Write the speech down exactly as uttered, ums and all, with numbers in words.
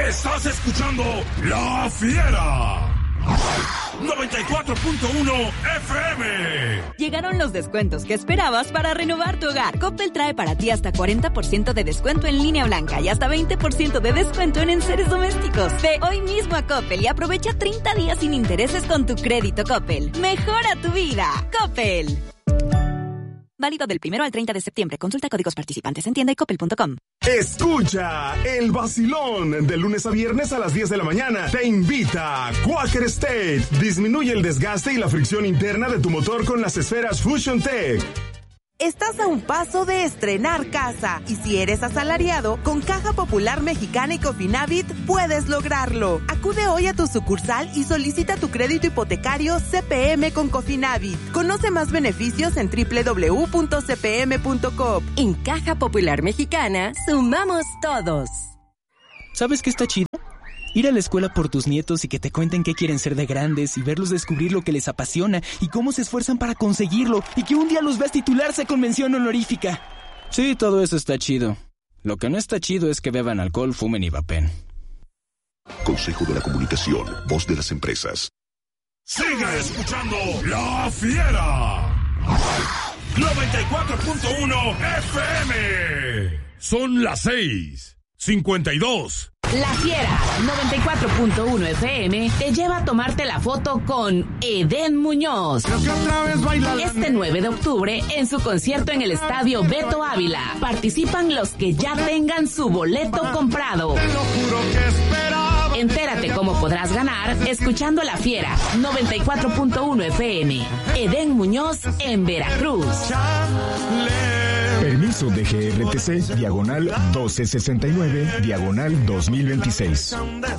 Estás escuchando La Fiera. noventa y cuatro punto uno F M. Llegaron los descuentos que esperabas para renovar tu hogar. Coppel trae para ti hasta cuarenta por ciento de descuento en línea blanca y hasta veinte por ciento de descuento en enseres domésticos. Ve hoy mismo a Coppel y aprovecha treinta días sin intereses con tu crédito Coppel. Mejora tu vida. Coppel. Válido del primero al treinta de septiembre. Consulta códigos participantes en tienda y coppel punto com. Escucha el vacilón de lunes a viernes a las diez de la mañana. Te invita Quaker State. Disminuye el desgaste y la fricción interna de tu motor con las esferas Fusion Tech. Estás a un paso de estrenar casa y si eres asalariado, con Caja Popular Mexicana y Cofinavit puedes lograrlo. Acude hoy a tu sucursal y solicita tu crédito hipotecario C P M con Cofinavit. Conoce más beneficios en doble u doble u doble u punto c p m punto com. En Caja Popular Mexicana, sumamos todos. ¿Sabes qué está chido? Ir a la escuela por tus nietos y que te cuenten qué quieren ser de grandes y verlos descubrir lo que les apasiona y cómo se esfuerzan para conseguirlo y que un día los veas titularse con mención honorífica. Sí, todo eso está chido. Lo que no está chido es que beban alcohol, fumen y vapen. Consejo de la Comunicación, voz de las empresas. Sigue escuchando La Fiera. noventa y cuatro punto uno F M. Son las seis cincuenta y dos. La Fiera noventa y cuatro punto uno F M te lleva a tomarte la foto con Edén Muñoz. Este nueve de octubre en su concierto en el Estadio Beto Ávila. Participan los que ya tengan su boleto comprado. Entérate cómo podrás ganar escuchando La Fiera noventa y cuatro punto uno F M. Edén Muñoz en Veracruz. Permiso de G R T C, diagonal doce sesenta y nueve, diagonal dos mil veintiséis.